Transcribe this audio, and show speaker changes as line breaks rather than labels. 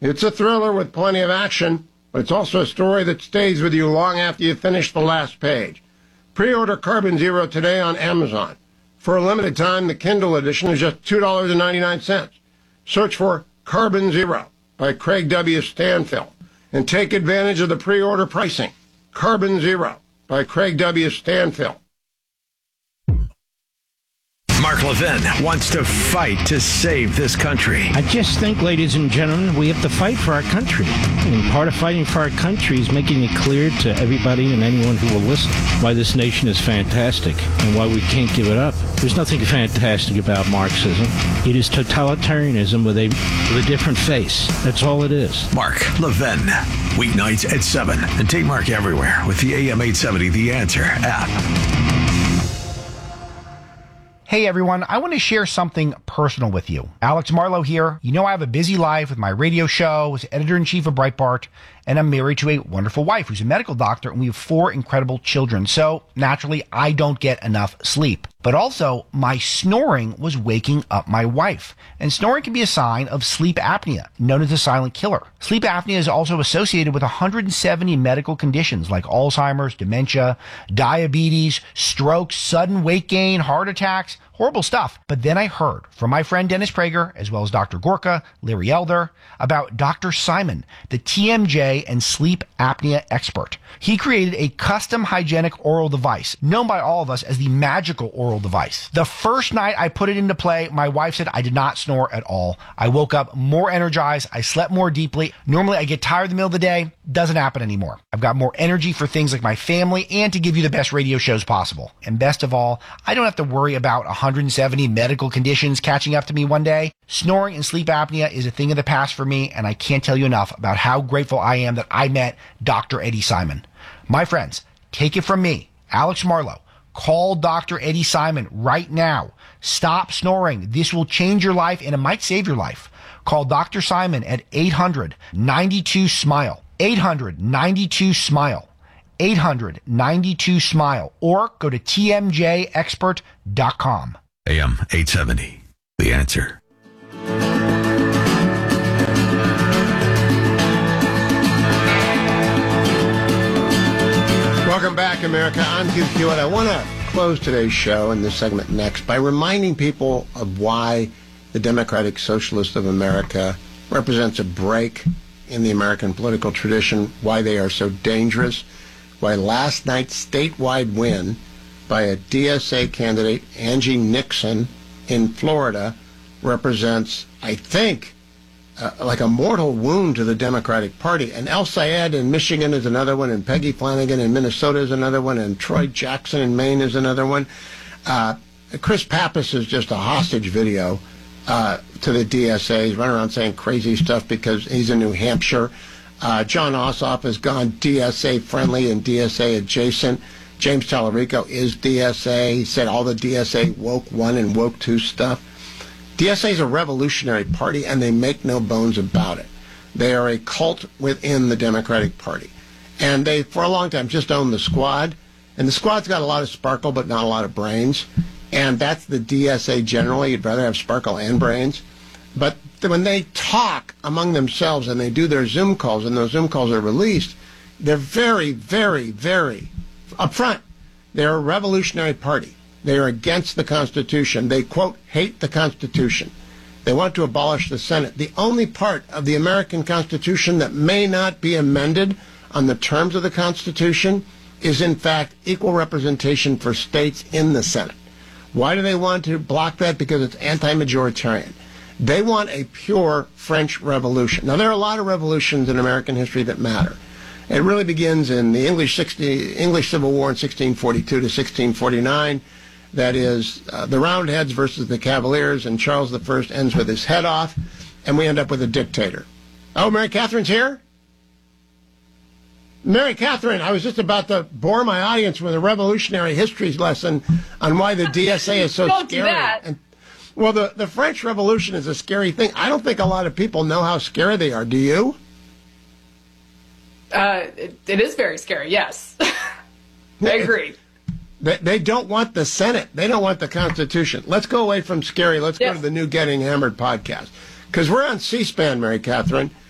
It's a thriller with plenty of action, but it's also a story that stays with you long after you finish the last page. Pre-order Carbon Zero today on Amazon. For a limited time, the Kindle edition is just $2.99. Search for Carbon Zero by Craig W. Stanfill and take advantage of the pre-order pricing. Carbon Zero by Craig W. Stanfill.
Mark Levin wants to fight to save this country.
I just think, ladies and gentlemen, we have to fight for our country. And part of fighting for our country is making it clear to everybody and anyone who will listen why this nation is fantastic and why we can't give it up. There's nothing fantastic about Marxism. It is totalitarianism with a different face. That's all it is.
Mark Levin, weeknights at 7. And take Mark everywhere with the AM 870 The Answer app.
Hey everyone, I want to share something personal with you. Alex Marlowe here. You know I have a busy life with my radio show as editor-in-chief of Breitbart, and I'm married to a wonderful wife who's a medical doctor, and we have 4 incredible children. So, naturally, I don't get enough sleep. But also, my snoring was waking up my wife. And snoring can be a sign of sleep apnea, known as the silent killer. Sleep apnea is also associated with 170 medical conditions like Alzheimer's, dementia, diabetes, strokes, sudden weight gain, heart attacks, horrible stuff. But then I heard from my friend Dennis Prager, as well as Dr. Gorka, Larry Elder, about Dr. Simon, the TMJ and sleep apnea expert. He created a custom hygienic oral device, known by all of us as the magical oral device. The first night I put it into play, my wife said I did not snore at all. I woke up more energized. I slept more deeply. Normally I get tired in the middle of the day. Doesn't happen anymore. I've got more energy for things like my family and to give you the best radio shows possible. And best of all, I don't have to worry about 170 medical conditions catching up to me one day. Snoring and sleep apnea is a thing of the past for me, and I can't tell you enough about how grateful I am that I met Dr. Eddie Simon. My friends, take it from me, Alex Marlowe. Call Dr. Eddie Simon right now. Stop snoring. This will change your life, and it might save your life. Call Dr. Simon at 800-92-SMILE. 800-92-SMILE. 800-92-SMILE. Or go to tmjexpert.com.
AM 870, The Answer.
Welcome back, America. I'm Hugh Hewitt. I want to close today's show and this segment next by reminding people of why the Democratic Socialists of America represents a break in the American political tradition, why they are so dangerous, why last night's statewide win by a DSA candidate, Angie Nixon, in Florida, represents, I think, like a mortal wound to the Democratic Party. And El Sayed in Michigan is another one, and Peggy Flanagan in Minnesota is another one, and Troy Jackson in Maine is another one. Chris Pappas is just a hostage video to the DSA. He's running around saying crazy stuff because he's in New Hampshire. John Ossoff has gone DSA friendly and DSA adjacent. James Tallarico is DSA. He said all the DSA woke 1 and woke 2 stuff. DSA is a revolutionary party, and they make no bones about it. They are a cult within the Democratic Party. And they, for a long time, just owned the Squad. And the Squad's got a lot of sparkle, but not a lot of brains. And that's the DSA generally. You'd rather have sparkle and brains. But when they talk among themselves and they do their Zoom calls, and those Zoom calls are released, they're very, very, very upfront. They're a revolutionary party. They are against the Constitution. They, quote, hate the Constitution. They want to abolish the Senate. The only part of the American Constitution that may not be amended on the terms of the Constitution is, in fact, equal representation for states in the Senate. Why do they want to block that? Because it's anti-majoritarian. They want a pure French Revolution. Now, there are a lot of revolutions in American history that matter. It really begins in the English Civil War in 1642 to 1649. That is the Roundheads versus the Cavaliers, and Charles I ends with his head off, and we end up with a dictator. Oh, Mary Catherine's here? Mary Catherine, I was just about to bore my audience with a revolutionary history lesson on why the DSA is so
Don't
scary.
Do that.
And, well, the French Revolution is a scary thing. I don't think a lot of people know how scary they are. Do you?
It is very scary, yes. I agree.
They don't want the Senate. They don't want the Constitution. Let's go away from scary. Let's go to the new Getting Hammered podcast. Because we're on C-SPAN, Mary Catherine.